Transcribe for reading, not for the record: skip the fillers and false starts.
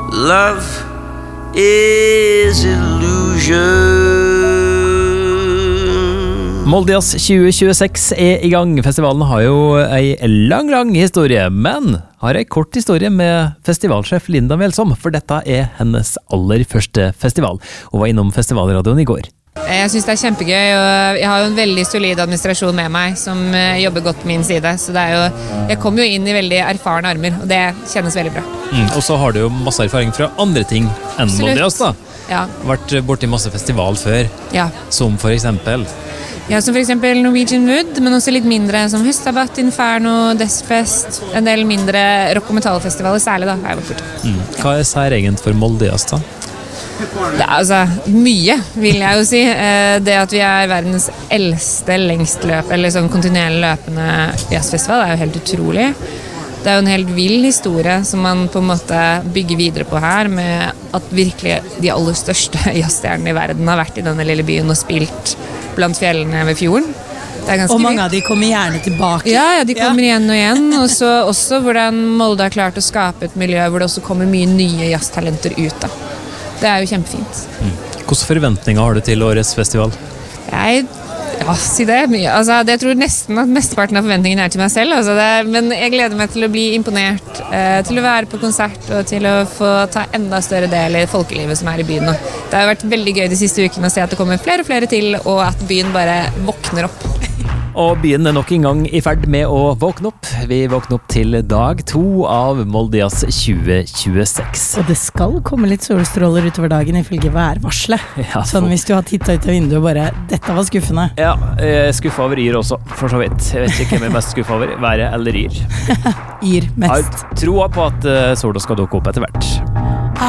Love is illusion. Moldejazz 2026 I gang. Festivalen har jo en lang historie, men har en kort historie med festivalsjef Linda Mjelsom, for dette hennes aller første festival. Hun var innom festivalradioen I går. Jeg synes det kjempegøy, og jeg har jo en veldig solid administrasjon med meg som jobber godt på min side, så det jo, jeg kommer jo inn I veldig erfarne armer, og det kjennes veldig bra. Og så har du jo masse erfaring fra andre ting enn Moldejazz da. Ja. Vært borti masse festival før, som for eksempel... Ja, som for eksempel Norwegian Wood, men også litt mindre som Høstabat, Inferno, Deathfest, en del mindre rock- og metallfestivaler, særlig da, har jeg vært borte. Hva særegent for Moldejazz da? Det altså mye, vil jeg jo si. Det at vi verdens eldste lengstløp, eller sånn kontinuerlig løpende jazzfestival, jo helt utrolig. Det jo en helt vill historie som man på en måte bygger videre på her, med at virkelig de aller største jazzstjernene I verden har vært I denne lille byen og spilt blant fjellene ved fjorden. Og mange av de kommer gjerne tilbake. Ja, de kommer igjen og igjen. Og så også hvordan Molde har klart å skape et miljø hvor det også kommer mye nye jazztalenter ut da. Det jo kjempefint. Hvilke forventninger har du til årets festival? Si det mye. Altså, jeg tror nesten at mesteparten av forventningene til meg selv. Altså men jeg gleder meg til å bli imponert, til å være på konsert og til å få ta enda større del I folkelivet som I byen. Det har vært veldig gøy de siste ukene å se at det kommer flere og flere til, og at byen bare våkner opp. Og byen nok en gang I ferd med å våkne opp. Vi våkner opp til dag 2 av Moldejazz 2026. Og det skal komme litt solstråler utover dagen ifølge værvarselet. Ja, sånn hvis du har tittet ut av vinduet og bare, dette var skuffende. Ja, jeg skuffer over Yr også, for så vidt. Jeg vet ikke hvem jeg mest skuffer over, været eller Yr. Yr mest. Jeg har troa på at sola skal dukke opp etter hvert.